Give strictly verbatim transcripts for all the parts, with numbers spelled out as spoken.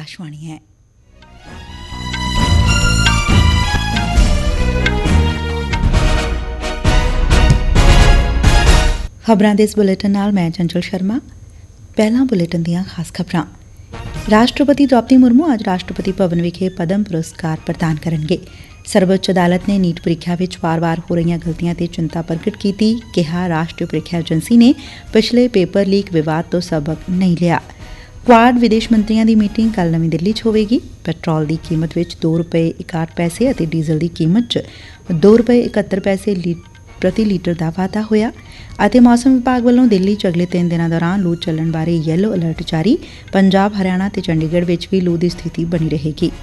ਆਕਾਸ਼ਵਾਣੀ ਹੈ। ਖਬਰਾਂ ਦੇ ਇਸ ਬੁਲੇਟਿਨ ਨਾਲ ਮੈਂ ਚੰਚਲ ਸ਼ਰਮਾ। ਪਹਿਲਾਂ ਬੁਲੇਟਿਨ ਦੀਆਂ ਖਾਸ ਖਬਰਾਂ। ਰਾਸ਼ਟਰਪਤੀ ਦ੍ਰੌਪਦੀ ਮੁਰਮੂ ਅੱਜ ਰਾਸ਼ਟਰਪਤੀ ਭਵਨ ਵਿਖੇ ਪਦਮ ਪੁਰਸਕਾਰ ਪ੍ਰਦਾਨ ਕਰਨਗੇ। ਸਰਵਉੱਚ ਅਦਾਲਤ ਨੇ ਨੀਟ ਪ੍ਰੀਖਿਆ ਵਿਚ ਵਾਰ-ਵਾਰ ਹੋ ਰਹੀਆਂ ਗਲਤੀਆਂ ਤੇ ਚਿੰਤਾ ਪ੍ਰਗਟ ਕੀਤੀ। ਕਿਹਾ ਰਾਸ਼ਟਰੀ ਪ੍ਰੀਖਿਆ ਏਜੰਸੀ ਨੇ ਪਿਛਲੇ ਪੇਪਰ ਲੀਕ ਵਿਵਾਦ ਤੋਂ ਸਬਕ ਨਹੀਂ ਲਿਆ। ਕੁਆਡ ਵਿਦੇਸ਼ ਮੰਤਰੀਆਂ ਦੀ ਮੀਟਿੰਗ ਕੱਲ੍ਹ ਨਵੀਂ ਦਿੱਲੀ 'ਚ ਹੋਵੇਗੀ। ਪੈਟਰੋਲ ਦੀ ਕੀਮਤ ਵਿਚ ਦੋ ਰੁਪਏ ਇਕਾਹਠ ਪੈਸੇ ਅਤੇ ਡੀਜ਼ਲ ਦੀ ਕੀਮਤ 'ਚ ਦੋ ਰੁਪਏ ਇਕੱਤਰ ਪੈਸੇ ਪ੍ਰਤੀ ਲੀਟਰ ਦਾ ਵਾਧਾ ਹੋਇਆ। ਅਤੇ ਮੌਸਮ ਵਿਭਾਗ ਵੱਲੋਂ ਦਿੱਲੀ 'ਚ ਅਗਲੇ ਤਿੰਨ ਦਿਨਾਂ ਦੌਰਾਨ ਲੂ ਚੱਲਣ ਬਾਰੇ ਯੈਲੋ ਅਲਰਟ ਜਾਰੀ। ਪੰਜਾਬ, ਹਰਿਆਣਾ ਤੇ ਚੰਡੀਗੜ੍ਹ ਵਿਚ ਵੀ ਲੂ ਦੀ ਸਥਿਤੀ ਬਣੀ ਰਹੇਗੀ।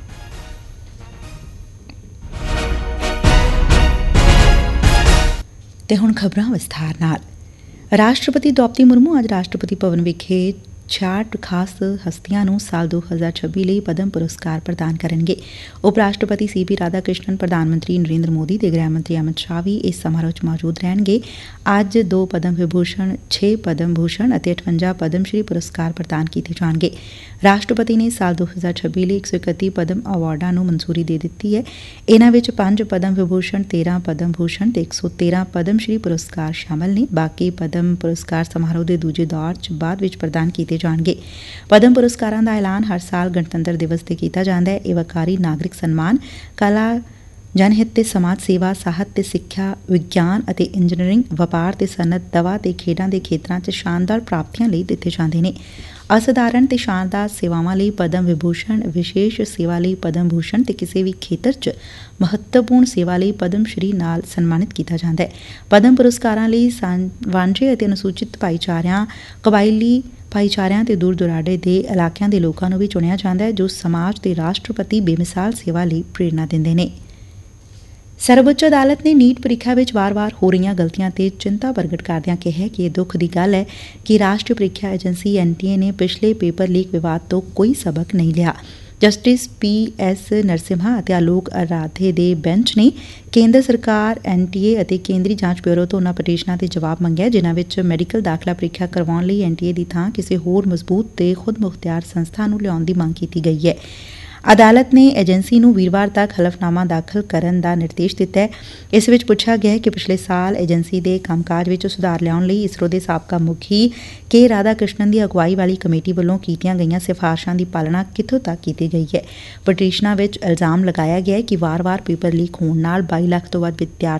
ਤੇ ਹੁਣ ਖਬਰਾਂ ਵਿਸਥਾਰ ਨਾਲ। ਰਾਸ਼ਟਰਪਤੀ ਦ੍ਰੌਪਦੀ ਮੁਰਮੂ ਅੱਜ ਰਾਸ਼ਟਰਪਤੀ ਭਵਨ ਵਿਖੇ ਛਿਆਹਠ ਖਾਸ ਹਸਤੀਆਂ ਨੂੰ ਸਾਲ ਦੋ ਹਜ਼ਾਰ ਛੱਬੀ ਲਈ ਪਦਮ ਪੁਰਸਕਾਰ ਪ੍ਰਦਾਨ ਕਰਨਗੇ। ਉਪ ਰਾਸ਼ਟਰਪਤੀ ਸੀ ਪੀ ਰਾਧਾ ਕ੍ਰਿਸ਼ਨਨ, ਪ੍ਰਧਾਨ ਮੰਤਰੀ ਨਰਿੰਦਰ ਮੋਦੀ ਤੇ ਗ੍ਰਹਿ ਮੰਤਰੀ ਅਮਿਤ ਸ਼ਾਹ ਵੀ ਇਸ ਸਮਾਰੋਹ 'ਚ ਮੌਜੂਦ ਰਹਿਣਗੇ। ਅੱਜ ਦੋ ਪਦਮ ਵਿਭੂਸ਼ਣ, ਛੇ ਪਦਮ ਭੂਸ਼ਣ ਅਤੇ ਅਠਵੰਜਾ ਪਦਮ ਸ਼੍ਰੀ ਪੁਰਸਕਾਰ ਪ੍ਰਦਾਨ ਕੀਤੇ ਜਾਣਗੇ। ਰਾਸ਼ਟਰਪਤੀ ਨੇ ਸਾਲ ਦੋ ਹਜ਼ਾਰ ਛੱਬੀ ਲਈ ਇੱਕ ਸੌ ਇਕੱਤੀ ਪਦਮ ਅਵਾਰਡਾਂ ਨੂੰ ਮਨਜ਼ੂਰੀ ਦੇ ਦਿੱਤੀ ਐ। ਇਨ੍ਹਾਂ ਵਿਚ ਪੰਜ ਪਦਮ ਵਿਭੂਸ਼ਣ, ਤੇਰਾਂ ਪਦਮ ਭੂਸ਼ਣ ਤੇ ਇੱਕ ਸੌ ਤੇਰਾਂ ਪਦਮ ਸ਼੍ਰੀ ਪੁਰਸਕਾਰ ਸ਼ਾਮਲ ਨੇ। ਬਾਕੀ ਪਦਮ ਪੁਰਸਕਾਰ ਸਮਾਰੋਹ ਦੇ ਦੂਜੇ ਦੌਰ 'ਚ ਬਾਅਦ ਵਿਚ ਪ੍ਰਦਾਨ ਕੀਤੇ ਜਾਣਗੇ। ਪਦਮ ਪੁਰਸਕਾਰਾਂ ਦਾ ਐਲਾਨ ਹਰ ਸਾਲ ਗਣਤੰਤਰ ਦਿਵਸ ਤੇ ਕੀਤਾ ਜਾਂਦਾ ਹੈ। ਇਹ ਵੱਕਾਰੀ ਨਾਗਰਿਕ ਸਨਮਾਨ, ਕਲਾ, ਜਨਹਿਤ ਤੇ ਸਮਾਜ ਸੇਵਾ, ਸਾਹਿਤ ਤੇ ਸਿੱਖਿਆ, ਵਿਗਿਆਨ ਅਤੇ ਇੰਜੀਨੀਅਰਿੰਗ, ਵਪਾਰ ਤੇ ਸਨਅਤ, ਦਵਾ ਤੇ ਖੇਡਾਂ ਦੇ ਖੇਤਰਾਂ 'ਚ ਸ਼ਾਨਦਾਰ ਪ੍ਰਾਪਤੀਆਂ ਲਈ ਦਿੱਤੇ ਜਾਂਦੇ ਨੇ। ਅਸਧਾਰਨ ਤੇ ਸ਼ਾਨਦਾਰ ਸੇਵਾਵਾਂ ਲਈ ਪਦਮ ਵਿਭੂਸ਼ਣ, ਵਿਸ਼ੇਸ਼ ਸੇਵਾ ਲਈ ਪਦਮ ਭੂਸ਼ਣ ਤੇ ਕਿਸੇ ਵੀ ਖੇਤਰ 'ਚ ਮਹੱਤਵਪੂਰਨ ਸੇਵਾ ਲਈ ਪਦਮ ਸ਼੍ਰੀ ਨਾਲ ਸਨਮਾਨਿਤ ਕੀਤਾ ਜਾਂਦਾ ਹੈ। ਪਦਮ ਪੁਰਸਕਾਰਾਂ ਲਈ ਵਾਂਝੇ ਅਤੇ ਅਨੁਸੂਚਿਤ ਭਾਈਚਾਰਿਆਂ, ਕਬਾਇਲੀ ਭਾਈਚਾਰਿਆਂ ਤੇ ਦੂਰ ਦੁਰਾਡੇ ਦੇ ਇਲਾਕਿਆਂ ਦੇ ਲੋਕਾਂ ਨੂੰ ਵੀ ਚੁਣਿਆ ਜਾਂਦਾ ਹੈ, ਜੋ ਸਮਾਜ ਤੇ ਰਾਸ਼ਟਰ ਪ੍ਰਤੀ ਬੇਮਿਸਾਲ ਸੇਵਾ ਲਈ ਪ੍ਰੇਰਨਾ ਦਿੰਦੇ ਨੇ। ਸਰਵਉੱਚ ਅਦਾਲਤ ਨੇ ਨੀਟ ਪ੍ਰੀਖਿਆ ਵਿਚ ਵਾਰ-ਵਾਰ ਹੋ ਰਹੀਆਂ ਗਲਤੀਆਂ ਤੇ ਚਿੰਤਾ ਪ੍ਰਗਟ ਕਰਦਿਆਂ ਕਿਹਾ ਕਿ ਇਹ ਦੁੱਖ ਦੀ ਗੱਲ ਹੈ ਕਿ ਰਾਸ਼ਟਰੀ ਪ੍ਰੀਖਿਆ ਏਜੰਸੀ ਐਨ ਟੀ ਏ ਨੇ ਪਿਛਲੇ ਪੇਪਰ ਲੀਕ ਵਿਵਾਦ ਤੋਂ ਕੋਈ ਸਬਕ ਨਹੀਂ ਲਿਆ। ਜਸਟਿਸ ਪੀ ਐਸ ਨਰਸਿਮਹਾ ਅਤੇ ਆਲੋਕ ਅਰਾਧੇ ਦੇ ਬੈਂਚ ਨੇ ਕੇਂਦਰ ਸਰਕਾਰ, ਐਨ ਟੀ ਏ ਅਤੇ ਕੇਂਦਰੀ ਜਾਂਚ ਬਿਊਰੋ ਤੋਂ ਉਨ੍ਹਾਂ ਪਟੀਸ਼ਨਾਂ ਤੇ ਜਵਾਬ ਮੰਗਿਆ ਜਿਨ੍ਹਾਂ ਵਿਚ ਮੈਡੀਕਲ ਦਾਖਲਾ ਪ੍ਰੀਖਿਆ ਕਰਵਾਉਣ ਲਈ ਐਨ ਟੀ ਏ ਦੀ ਥਾਂ ਕਿਸੇ ਹੋਰ ਮਜ਼ਬੂਤ ਤੇ ਖੁਦਮੁਖਤਿਆਰ ਸੰਸਥਾ ਨੂੰ ਲਿਆਉਣ ਦੀ ਮੰਗ ਕੀਤੀ ਗਈ ਹੈ। ਅਦਾਲਤ ਨੇ ਏਜੰਸੀ ਨੂੰ ਵੀਰਵਾਰ ਤੱਕ ਹਲਫਨਾਮਾ ਦਾਖਲ ਕਰਨ ਦਾ ਨਿਰਦੇਸ਼ ਦਿੱਤਾ ਹੈ। ਇਸ ਵਿਚ ਪੁੱਛਿਆ ਗਿਆ ਕਿ ਪਿਛਲੇ ਸਾਲ ਏਜੰਸੀ ਦੇ ਕੰਮਕਾਜ ਵਿਚ ਸੁਧਾਰ ਲਿਆਉਣ ਲਈ ਇਸਰੋ ਦੇ ਸਾਬਕਾ ਮੁਖੀ ਕੇ ਰਾਧਾ ਕ੍ਰਿਸ਼ਨਨ ਦੀ ਅਗਵਾਈ ਵਾਲੀ ਕਮੇਟੀ ਵੱਲੋਂ ਕੀਤੀਆਂ ਗਈਆਂ ਸਿਫਾਰਸ਼ਾਂ ਦੀ ਪਾਲਣਾ ਕਿੱਥੋਂ ਤੱਕ ਕੀਤੀ ਗਈ ਹੈ। ਪਟੀਸ਼ਨਾਂ ਵਿਚ ਇਲਜ਼ਾਮ ਲਗਾਇਆ ਗਿਆ ਹੈ ਕਿ ਵਾਰ-ਵਾਰ ਪੇਪਰ ਲੀਕ ਹੋਣ ਨਾਲ ਬਾਈ ਲੱਖ ਤੋਂ ਵੱਧ ਵਿਦਿਆਰਥੀ